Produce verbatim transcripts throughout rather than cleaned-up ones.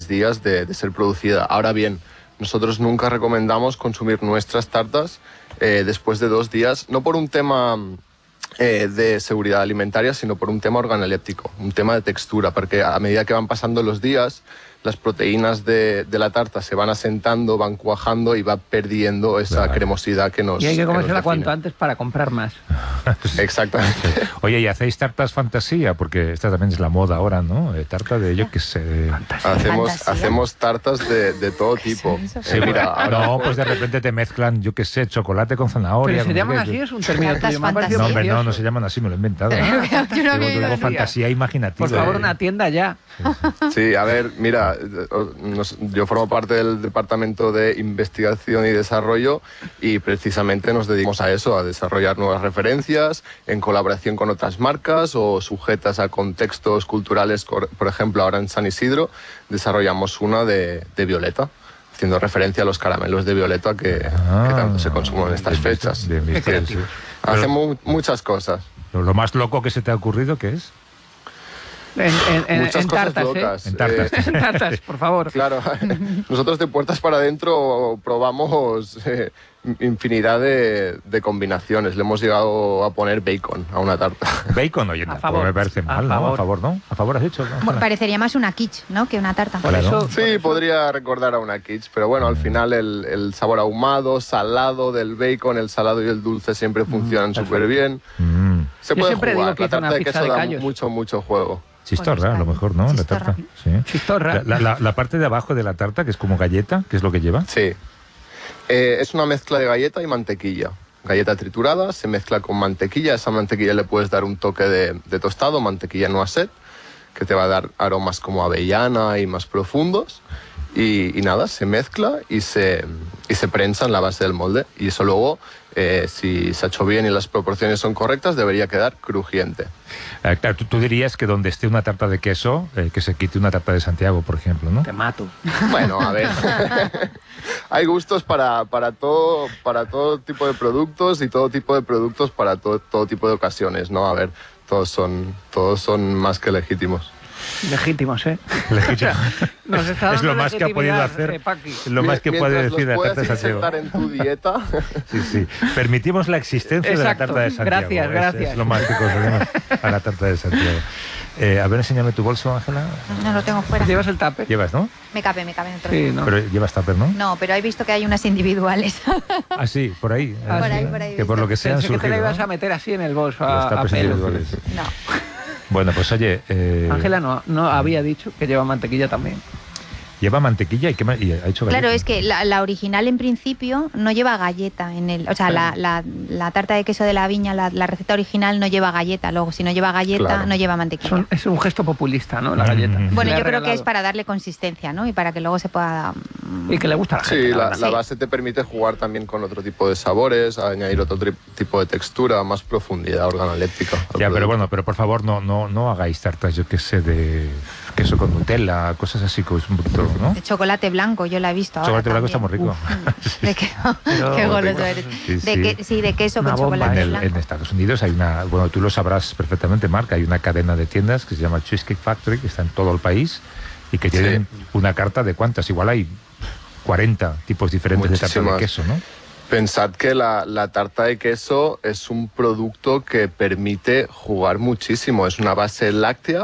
tres días de, de ser producida. Ahora bien, nosotros nunca recomendamos consumir nuestras tartas eh, después de dos días, no por un tema eh, de seguridad alimentaria, sino por un tema organoléptico, un tema de textura, porque a medida que van pasando los días, las proteínas de, de la tarta se van asentando, van cuajando y va perdiendo esa claro. cremosidad que nos... Y hay que comérsela cuanto antes para comprar más. Exactamente. Oye, ¿y hacéis tartas fantasía? Porque esta también es la moda ahora, ¿no? Eh, tarta de, yo qué sé... De... Hacemos, hacemos tartas de, de todo tipo. Sí, mira, ahora... No, pues de repente te mezclan, yo qué sé, chocolate con zanahoria... ¿Pero se llaman así? ¿Es un término tuyo? No, hombre, no, no se llaman así, me lo he inventado. Yo no digo, digo, fantasía imaginativa. Por favor, una tienda ya. Sí, sí. sí, a ver, mira... Yo formo parte del Departamento de Investigación y Desarrollo y precisamente nos dedicamos a eso, a desarrollar nuevas referencias en colaboración con otras marcas o sujetas a contextos culturales. Por ejemplo, ahora en San Isidro desarrollamos una de, de Violeta, haciendo referencia a los caramelos de Violeta que, ah, que tanto se consumen en estas bien, fechas. Bien, bien, bien, sí. Hacemos muchas cosas. ¿Lo más loco que se te ha ocurrido qué es? En, en, en, Muchas en cosas tartas, locas. ¿eh? En tartas, eh, en tartas, por favor. Claro, nosotros de puertas para adentro probamos eh, infinidad de, de combinaciones. Le hemos llegado a poner bacon a una tarta. Bacon, oye, no me parece mal, ¿no? A favor, ¿no? A favor has hecho, ¿no? Bueno, parecería más una quiche, ¿no? Que una tarta. Por eso, sí, por eso. Podría recordar a una quiche, pero bueno, al final el, el sabor ahumado, salado del bacon, el salado y el dulce siempre funcionan mm, súper bien. Mm. Se puede Yo siempre jugar. Digo que la tarta una de queso de da mucho, mucho juego. Chistorra, a lo mejor, ¿no? Chistorra. La tarta. Sí. Chistorra. La, la, la parte de abajo de la tarta, que es como galleta, ¿qué es lo que lleva? Sí. Eh, es una mezcla de galleta y mantequilla. Galleta triturada, se mezcla con mantequilla. A esa mantequilla le puedes dar un toque de, de tostado, mantequilla noisette, que te va a dar aromas como avellana y más profundos. Y, y nada, se mezcla y se, y se prensa en la base del molde. Y eso luego, eh, si se ha hecho bien y las proporciones son correctas, debería quedar crujiente. Eh, claro, tú, tú dirías que donde esté una tarta de queso, eh, que se quite una tarta de Santiago, por ejemplo, ¿no? Te mato. Bueno, a ver. Hay gustos para, para, todo, para todo tipo de productos y todo tipo de productos para todo, todo tipo de ocasiones, ¿no? A ver, todos son, todos son más que legítimos. Legítimos, ¿eh? Legítimos. Nos está es lo más que ha podido hacer, eh, lo más que puede decir de la tarta de Santiago. Mientras en tu dieta. Sí, sí. Permitimos la existencia Exacto. de la tarta de Santiago. Gracias, es, gracias. Es lo más que conseguimos a la tarta de Santiago. Eh, a ver, enséñame tu bolso, Ángela. No lo tengo fuera. ¿Llevas el tupper? Llevas, ¿no? Me cabe, me cabe en otro. Sí, ¿no? Pero llevas tupper, ¿no? No, pero he visto que hay unas individuales. Ah, sí, por ahí. Ah, por sí, ahí, por ahí. Que por lo que sea han Pensé que te la surgido, ibas ¿no? a meter así en el bolso Los a, a tuppers pelo. individuales. No. Bueno, pues oye... Eh... Ángela no, no había dicho que lleva mantequilla también. Lleva mantequilla y, qué más, y ha hecho galleta. Claro, es que la, la original en principio no lleva galleta en el, o sea, la, la, la tarta de queso de la viña, la, la receta original no lleva galleta. Luego, si no lleva galleta, Claro. no lleva mantequilla. Son, es un gesto populista, ¿no? La galleta. Mm. Bueno, Le yo ha creo que regalado. es para darle consistencia, ¿no? Y para que luego se pueda... mm, Y que le gusta a la gente. Sí, la la, verdad. la Sí. base te permite jugar también con otro tipo de sabores, añadir otro tri- tipo de textura, más profundidad organoléptica. al Ya, pero producto. bueno, pero por favor no, no, no hagáis tartas, yo qué sé, de queso con Nutella, cosas así, que es un poquito, ¿no? De chocolate blanco, yo la he visto ahora Chocolate blanco está muy también. rico. Uf, de que, Pero- qué goloso rico. eres. Sí, De sí. que, sí, de queso Una con bomba. chocolate En, el- blanco. en Estados Unidos hay una, bueno, tú lo sabrás perfectamente, Marc, hay una cadena de tiendas que se llama Cheesecake Factory, que está en todo el país y que tienen una carta de cuántas, igual hay cuarenta tipos diferentes de tarta de Muchísimas. queso, ¿no? Pensad que la, la tarta de queso es un producto que permite jugar muchísimo. Es una base láctea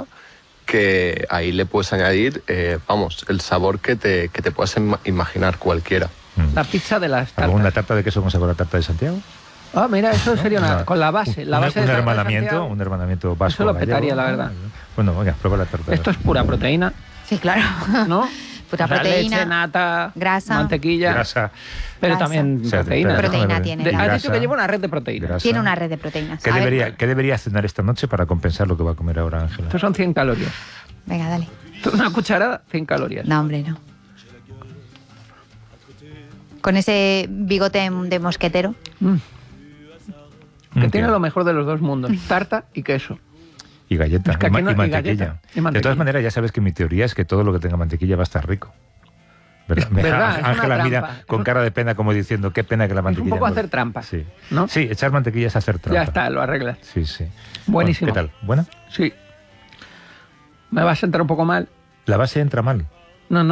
que ahí le puedes añadir, eh, vamos, el sabor que te, que te puedas im- imaginar cualquiera. Mm. La pizza de las ¿Alguna tartas. tarta de queso como se llama la tarta de Santiago? Ah, mira, eso sería una, Una- con la base. La un, base un de tarta de hermanamiento, Santiago. un hermanamiento vasco. Eso lo gallego. petaría, la verdad. Bueno, venga, prueba la tarta. Esto es pura proteína, Sí, claro. ¿no? Pura O sea, proteína, leche, nata, grasa. mantequilla, grasa. pero grasa. también O sea, proteína. espera, Proteína déjame ver. tiene, De- claro. has Grasa, dicho que lleva una red de proteínas. grasa. Tiene una red de proteínas. ¿Qué A ver, debería, ¿Qué debería cenar esta noche para compensar lo que va a comer ahora Ángela? Estos son cien calorías. venga, dale. Una cucharada, cien calorías. No, hombre, no. Con ese bigote de mosquetero. Mm. Que Mm, tiene qué- lo mejor de los dos mundos, tarta y queso. Y galleta, Es que y, ma- aquí no- y y mantequilla. galleta, y De mantequilla. todas maneras, ya sabes que mi teoría es que todo lo que tenga mantequilla va a estar rico. ¿Verdad? Es verdad, es una Ángela trampa. mira con cara de pena como diciendo, qué pena que la Es un mantequilla... poco no- hacer trampa, Sí. ¿no? Sí, echar mantequilla es hacer trampa. Ya está, lo arreglas. Sí, sí. Buenísimo. Bueno, ¿qué tal? ¿Buena? Sí. Me va a sentar un poco mal. La base entra mal.